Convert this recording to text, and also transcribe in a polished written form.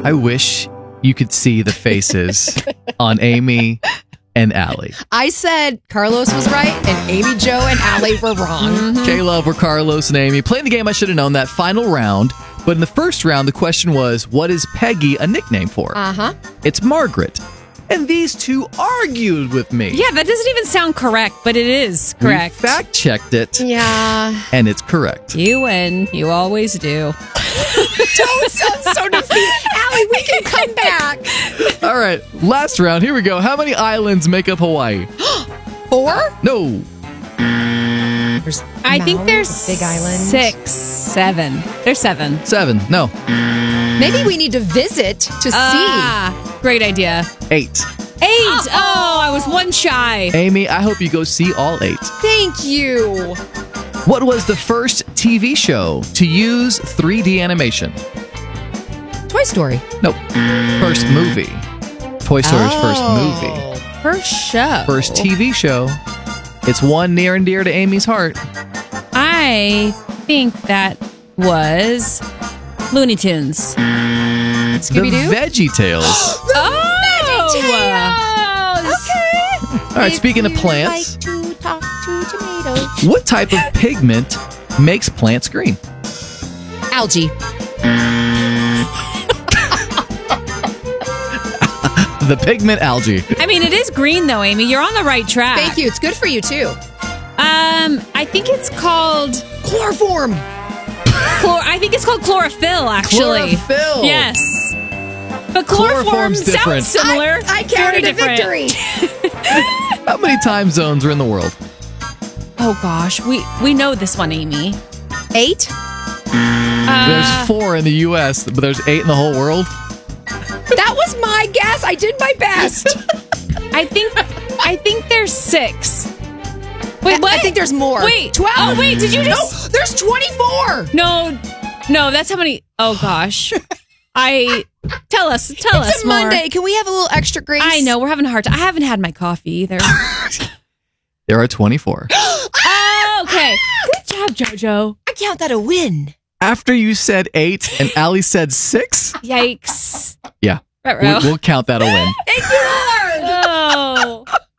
I wish you could see the faces on Amy and Allie. I said Carlos was right and Amy, Joe, and Allie were wrong. K-Love were Carlos and Amy. Playing the game, I should have known that final round. But in the first round, the question was, what is Peggy a nickname for? Uh-huh. It's Margaret. And these two argued with me. Yeah, that doesn't even sound correct, but it is correct. We fact-checked it. Yeah. And it's correct. You win. You always do. Don't sound so defeated. Allie, we can come back. All right, last round. Here we go. How many islands make up Hawaii? 4? No. I think there's Big Island. 6, 7. There's 7. 7. No. Maybe we need to visit to see. Great idea. 8. 8. Oh, I was one shy. Amy, I hope you go see all 8. Thank you. What was the first TV show to use 3D animation? Toy Story. Nope. First movie. Toy Story's first movie. First show. First TV show. It's one near and dear to Amy's heart. I think that was Looney Tunes. Scooby-Doo? The VeggieTales. Okay. All right, speaking of plants, Like to talk to tomatoes. what type of pigment makes plants green? Algae. The pigment algae. I mean, it is green though, Amy. You're on the right track. Thank you. It's good for you too. I think it's called Chloroform. I think it's called chlorophyll, actually. Chlorophyll. Yes. But chloroform Chloroform's different. sounds similar. I counted a Very different. victory. How many time zones are in the world? Oh gosh, we know this one, Amy. 8? There's 4 in the U.S., but there's 8 in the whole world. That was my guess. I did my best. I think there's 6. Wait, what? I think there's more. Wait. 12. Oh, wait, did you just... No, there's 24. No, that's how many... Oh, gosh. Tell us It's a more. Monday. Can we have a little extra grace? I know, we're having a hard time. I haven't had my coffee either. There are 24. Oh, okay. Good job, JoJo. I count that a win. After you said 8 and Allie said 6? Yikes. Yeah. Ruh-roh. We'll count that a win. Thank you, Lord. Oh.